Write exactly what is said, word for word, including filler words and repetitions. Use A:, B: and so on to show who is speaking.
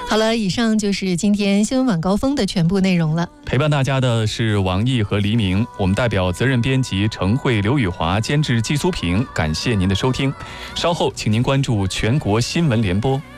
A: 好了，以上就是今天新闻晚高峰的全部内容了。
B: 陪伴大家的是王毅和黎明，我们代表责任编辑程慧、刘宇华，监制季苏平，感谢您的收听。稍后请您关注全国新闻联播。